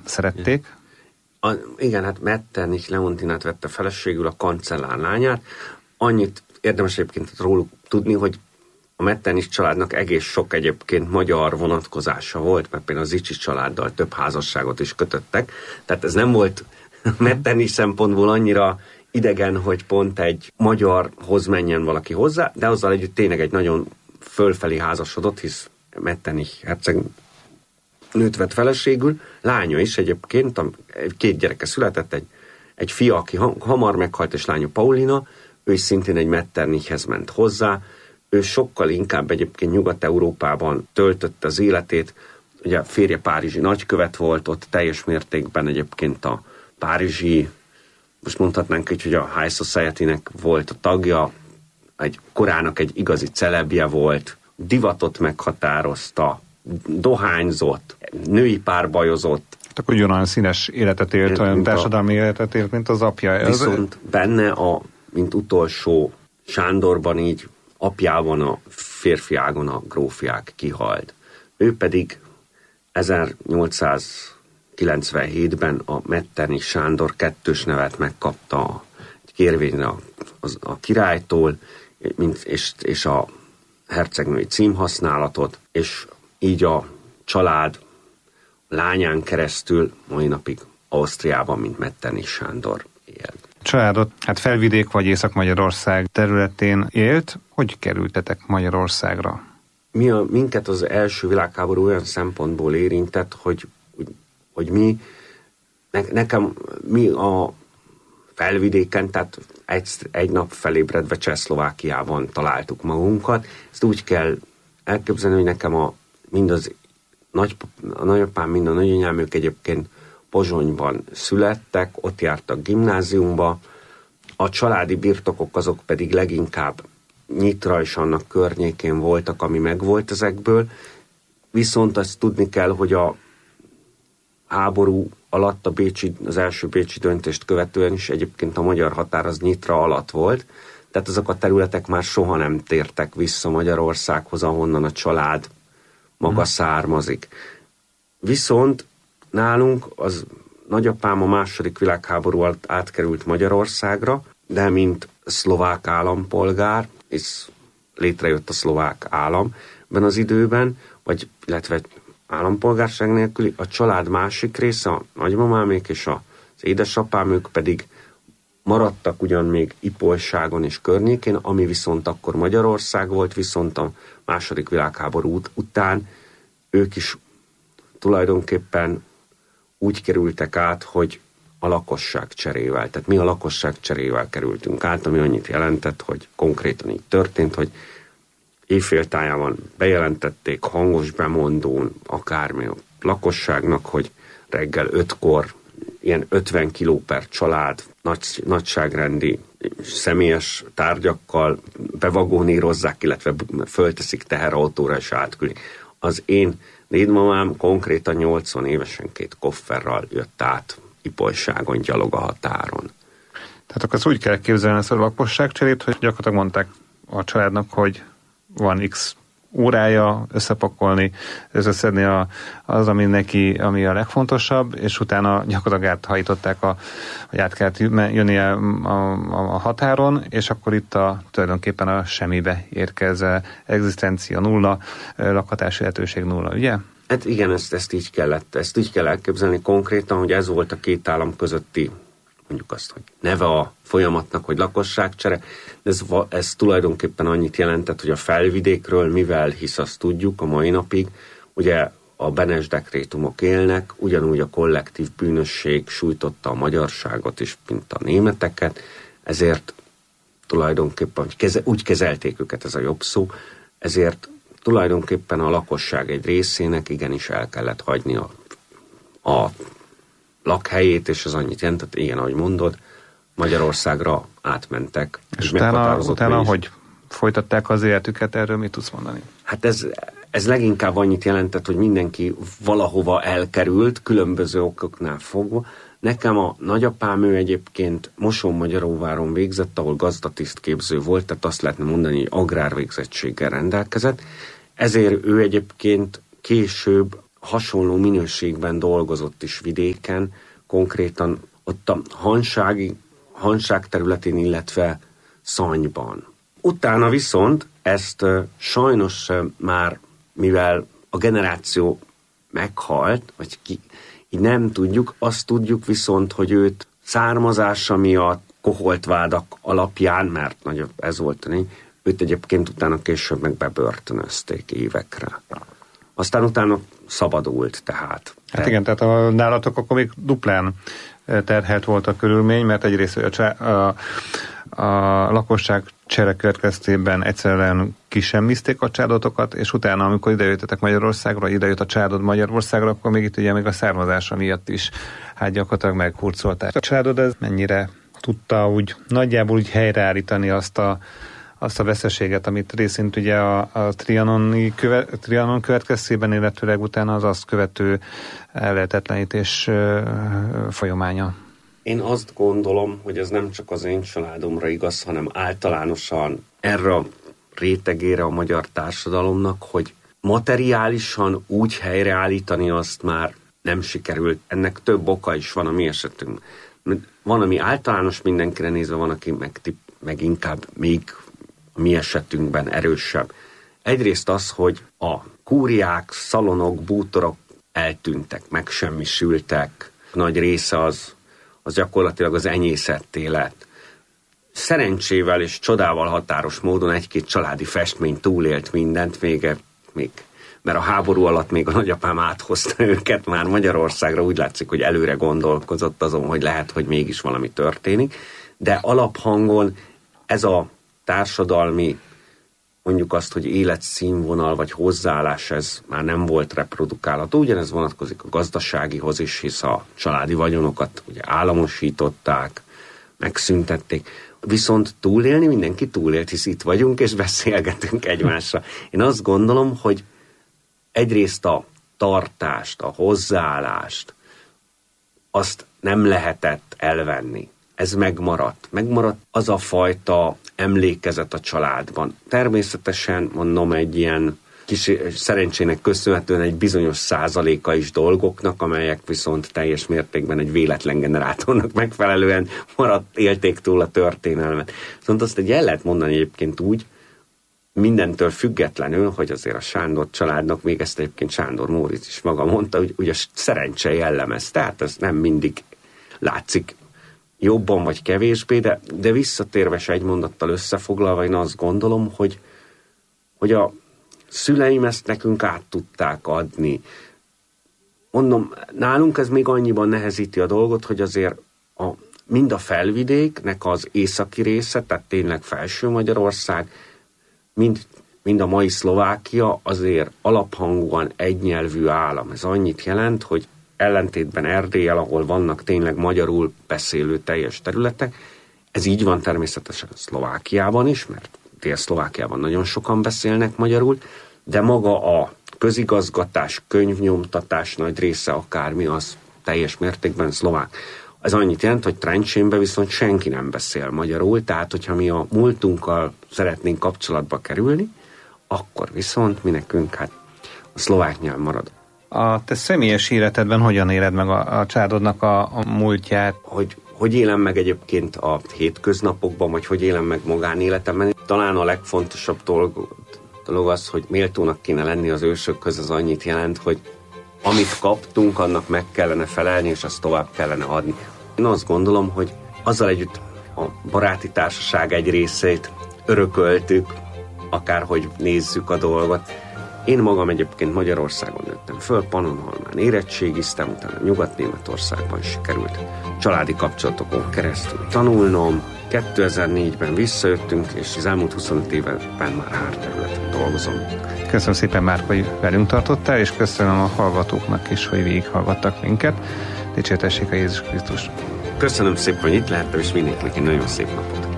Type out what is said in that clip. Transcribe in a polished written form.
szerették. Igen, hát Metternich Leontinát vette feleségül, a kancellár lányát. Annyit érdemes egyébként róluk tudni, hogy a Metternich családnak egész sok egyébként magyar vonatkozása volt, mert például a Zichy családdal több házasságot is kötöttek. Tehát ez nem volt Metternich szempontból annyira idegen, hogy pont egy magyarhoz menjen valaki hozzá, de azzal együtt tényleg egy nagyon fölfelé házasodott, hisz Metternich herceg nőt vett feleségül, lánya is egyébként, 2 gyereke született, egy fia, aki hamar meghalt, és lánya Paulina, ő is szintén egy Metternichhez ment hozzá, ő sokkal inkább egyébként Nyugat-Európában töltötte az életét, ugye férje párizsi nagykövet volt, ott teljes mértékben egyébként a párizsi, most mondhatnánk így, hogy a High Society-nek volt a tagja, egy korának egy igazi celebje volt, divatot meghatározta, dohányzott, női párbajozott. Tehát ugyanolyan színes életet élt, olyan társadalmi életet élt, mint az apja. Viszont benne mint utolsó Sándorban így apjában a férfiágon a grófják kihalt. Ő pedig 1897-ben a Metternich Sándor 2-ös nevet megkapta egy kérvényre a királytól, és a hercegnői címhasználatot, és így a család lányán keresztül mai napig Ausztriában, mint Metternich Sándor él. Családot, hát Felvidék vagy Észak-Magyarország területén élt. Hogy kerültetek Magyarországra? Minket az első világháború olyan szempontból érintett, hogy mi a Felvidéken, tehát egy nap felébredve Csehszlovákiában találtuk magunkat. Ezt úgy kell elképzelni, hogy nekem mind a nagyapám, mind a nagyanyám, ők egyébként Pozsonyban születtek, ott jártak gimnáziumba, a családi birtokok azok pedig leginkább Nyitra és annak környékén voltak, ami megvolt ezekből, viszont azt tudni kell, hogy a háború alatt az első bécsi döntést követően is egyébként a magyar határ az Nyitra alatt volt, tehát azok a területek már soha nem tértek vissza Magyarországhoz, ahonnan a család maga származik. Viszont nálunk az nagyapám a második világháború alatt átkerült Magyarországra, de mint szlovák állampolgár, és létrejött a szlovák állam ebben az időben, illetve állampolgárság nélküli, a család másik része, a nagymamámék és az édesapám, ők pedig maradtak ugyan még Ipolyságon és környékén, ami viszont akkor Magyarország volt, viszont a második világháború után ők is tulajdonképpen úgy kerültek át, hogy a lakosság cserével. Tehát mi a lakosság cserével kerültünk át, ami annyit jelentett, hogy konkrétan így történt, hogy éjféltájában bejelentették hangos bemondón akármi a lakosságnak, hogy reggel 5-kor ilyen 50 kiló per család, nagyságrendi személyes tárgyakkal bevagonírozzák, illetve fölteszik teherautóra és átküldik. Az én dédmamám konkrétan 80 évesen 2 kofferral jött át Ipolyságon, gyalog a határon. Tehát akkor ezt úgy kell képzelni ezt a lakosságcserét, hogy gyakorlatilag mondták a családnak, hogy van X órája összepakolni, összeszedni az, ami a legfontosabb, és utána gyakorlatilag áthajtották, hogy át kellett jönnie a határon, és akkor itt tulajdonképpen a semmibe érkezve egzisztencia nulla, lakhatási lehetőség nulla, ugye? Hát igen, ezt így kell elképzelni konkrétan, hogy ez volt a két állam közötti, mondjuk azt, hogy neve a folyamatnak, hogy lakosságcsere, de ez tulajdonképpen annyit jelentett, hogy a Felvidékről, mivel hisz azt tudjuk a mai napig, ugye a Benes dekrétumok élnek, ugyanúgy a kollektív bűnösség sújtotta a magyarságot is, mint a németeket, ezért tulajdonképpen úgy kezelték őket, ez a jobb szó, ezért tulajdonképpen a lakosság egy részének igenis el kellett hagyni a lakhelyét, és az annyit jelentett, igen, ahogy mondod, Magyarországra átmentek. És utána hogy folytatták az életüket, erről mit tudsz mondani? Hát ez leginkább annyit jelentett, hogy mindenki valahova elkerült, különböző okoknál fogva. Nekem a nagyapám, ő egyébként Mosonmagyaróváron végzett, ahol gazdatisztképző volt, tehát azt lehetne mondani, hogy agrárvégzettséggel rendelkezett. Ezért ő egyébként később hasonló minőségben dolgozott is vidéken, konkrétan ott a Hanság területén, illetve Szanyban. Utána viszont ezt sajnos már, mivel a generáció meghalt, vagy így nem tudjuk, azt tudjuk viszont, hogy őt származása miatt koholt vádak alapján, mert nagyobb ez volt, őt egyébként utána később meg bebörtönözték évekre. Aztán utána szabadult tehát. Hát igen, tehát a nálatok akkor még duplán terhelt volt a körülmény, mert egyrészt a lakosság csere következtében egyszerűen kisemmizték a családotokat, és utána, amikor idejöttetek Magyarországra, idejött a családod Magyarországra, akkor még itt ugye még a származása miatt is hát gyakorlatilag meghurcolták. A családod ez mennyire tudta úgy nagyjából úgy helyreállítani azt a veszteséget, amit részint ugye a Trianon következtében, illetőleg utána az azt követő ellehetetlenítés folyamánya. Én azt gondolom, hogy ez nem csak az én családomra igaz, hanem általánosan erre a rétegére a magyar társadalomnak, hogy materiálisan úgy helyreállítani azt már nem sikerült. Ennek több oka is van a mi esetünk. Van, ami általános mindenkire nézve, van, aki meg inkább még a mi esetünkben erősebb. Egyrészt az, hogy a kúriák, szalonok, bútorok eltűntek, megsemmisültek. Nagy része az gyakorlatilag az enyészetté lett. Szerencsével és csodával határos módon egy-két családi festmény túlélt mindent, még mert a háború alatt még a nagyapám áthozta őket már Magyarországra, úgy látszik, hogy előre gondolkozott azon, hogy lehet, hogy mégis valami történik, de alaphangon ez a társadalmi, mondjuk azt, hogy életszínvonal vagy hozzáállás, ez már nem volt reprodukálható. Ugyanez vonatkozik a gazdaságihoz is, hisz a családi vagyonokat ugye államosították, megszüntették. Viszont túlélni mindenki túlélt, hisz itt vagyunk és beszélgetünk egymással. Én azt gondolom, hogy egyrészt a tartást, a hozzáállást, azt nem lehetett elvenni. Ez megmaradt. Megmaradt az a fajta emlékezet a családban. Természetesen, mondom, egy ilyen kis szerencsének köszönhetően egy bizonyos százaléka is dolgoknak, amelyek viszont teljes mértékben egy véletlen generátornak megfelelően élték túl a történelmet. Viszont azt el lehet mondani egyébként úgy, mindentől függetlenül, hogy azért a Sándor családnak, még ezt egyébként Sándor Móricz is maga mondta, hogy a szerencse jellemez. Tehát ez nem mindig látszik jobban vagy kevésbé, de visszatérve egy mondattal összefoglalva, én azt gondolom, hogy a szüleim ezt nekünk át tudták adni. Mondom, nálunk ez még annyiban nehezíti a dolgot, hogy azért mind a felvidéknek az északi része, tehát tényleg Felső Magyarország, mind a mai Szlovákia azért alaphangúan egynyelvű állam. Ez annyit jelent, hogy ellentétben Erdéllyel, ahol vannak tényleg magyarul beszélő teljes területek, ez így van természetesen Szlovákiában is, mert Dél-Szlovákiában nagyon sokan beszélnek magyarul, de maga a közigazgatás, könyvnyomtatás nagy része akármi, az teljes mértékben szlovák. Ez annyit jelent, hogy Trencsénben viszont senki nem beszél magyarul, tehát hogyha mi a múltunkkal szeretnénk kapcsolatba kerülni, akkor viszont mi nekünk hát a szlovák nyelv marad. A te személyes életedben hogyan éled meg a családodnak a múltját? Hogy élem meg egyébként a hétköznapokban, vagy hogy élem meg magánéletemben. Talán a legfontosabb dolog az, hogy méltónak kéne lenni az ősökhöz, az annyit jelent, hogy amit kaptunk, annak meg kellene felelni, és azt tovább kellene adni. Én azt gondolom, hogy azzal együtt a baráti társaság egy részét örököltük, akárhogy nézzük a dolgot. Én magam egyébként Magyarországon nőttem föl, Pannonhalmán érettségiztem, utána Nyugat-Németországban sikerült családi kapcsolatokon keresztül tanulnom. 2004-ben visszajöttünk, és az elmúlt 25 évben már hárterületen dolgozom. Köszönöm szépen, Márk, hogy velünk tartottál, és köszönöm a hallgatóknak is, hogy végighallgattak minket. Dicsértessék a Jézus Krisztus! Köszönöm szépen, hogy itt lehettem, és mindenkinek egy nagyon szép napot!